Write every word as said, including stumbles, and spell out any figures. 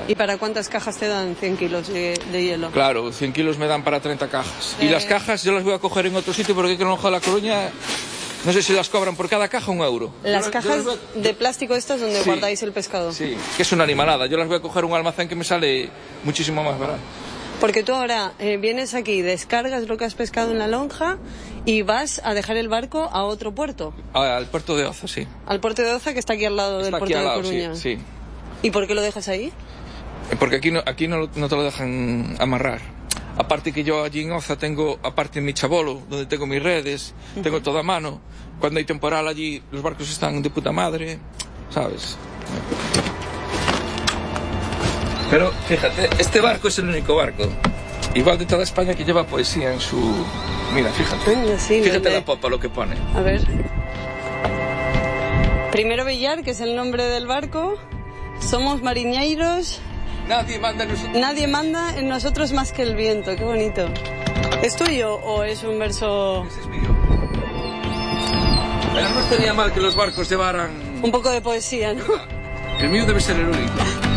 ¿Y para cuántas cajas te dan cien kilos de, de hielo? Claro, cien kilos me dan para treinta cajas. Eh... Y las cajas yo las voy a coger en otro sitio porque aquí en Lonja de La Coruña, no sé si las cobran por cada caja un euro. ¿Las yo, cajas yo las a... de plástico estas donde sí, guardáis el pescado? Sí, que es una animalada. Yo las voy a coger a un almacén que me sale muchísimo más barato. Porque tú ahora eh, vienes aquí, descargas lo que has pescado en la lonja y vas a dejar el barco a otro puerto. Al puerto de Oza, sí. Al puerto de Oza, que está aquí al lado está del puerto aquí al lado, de Coruña. Sí, sí. ¿Y por qué lo dejas ahí? Porque aquí no, aquí no, no te lo dejan amarrar. Aparte que yo allí en Oza tengo, aparte mi chabolo, donde tengo mis redes, uh-huh. tengo toda a mano. Cuando hay temporal allí, los barcos están de puta madre, ¿sabes? Pero fíjate, este barco es el único barco, igual de toda España, que lleva poesía en su... Mira, fíjate, Ay, sí, fíjate la popa lo que pone. A ver. Primero Villar, que es el nombre del barco. Somos mariñeiros. Nadie manda en nosotros. Nadie manda en nosotros más que el viento, qué bonito. ¿Es tuyo o es un verso...? Ese es mío. Pero no estaría mal que los barcos llevaran... Un poco de poesía, ¿no? El mío debe ser el único.